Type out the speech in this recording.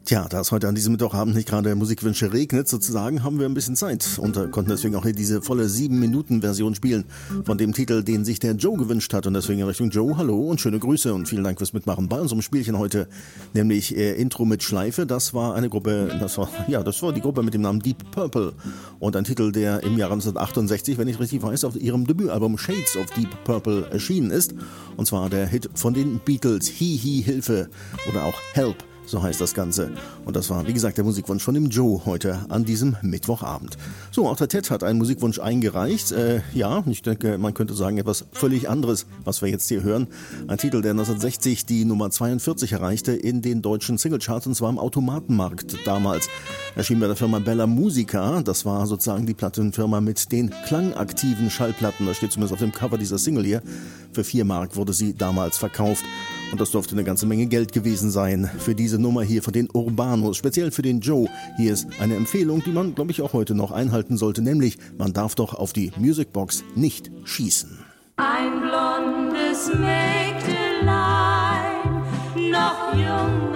Tja, da es heute an diesem Mittwochabend nicht gerade Musikwünsche regnet, sozusagen, haben wir ein bisschen Zeit und konnten deswegen auch hier diese volle 7-Minuten-Version spielen von dem Titel, den sich der Joe gewünscht hat. Und deswegen in Richtung Joe, hallo und schöne Grüße und vielen Dank fürs Mitmachen bei unserem Spielchen heute, nämlich Intro mit Schleife. Das war eine Gruppe, das war die Gruppe mit dem Namen Deep Purple und ein Titel, der im Jahre 1968, wenn ich richtig weiß, auf ihrem Debütalbum Shades of Deep Purple erschienen ist. Und zwar der Hit von den Beatles, Hi, Hilfe oder auch Help. So heißt das Ganze. Und das war, wie gesagt, der Musikwunsch von dem Joe heute an diesem Mittwochabend. So, auch der Ted hat einen Musikwunsch eingereicht. Ich denke, man könnte sagen, etwas völlig anderes, was wir jetzt hier hören. Ein Titel, der 1960 die Nummer 42 erreichte in den deutschen Singlecharts, und zwar im Automatenmarkt damals. Erschien bei der Firma Bella Musica. Das war sozusagen die Plattenfirma mit den klangaktiven Schallplatten. Das steht zumindest auf dem Cover dieser Single hier. Für 4 Mark wurde sie damals verkauft. Und das dürfte eine ganze Menge Geld gewesen sein für diese Nummer hier von den Urbanos, speziell für den Joe. Hier ist eine Empfehlung, die man, glaube ich, auch heute noch einhalten sollte, nämlich man darf doch auf die Musicbox nicht schießen. Ein blondes Mägdelein, noch jung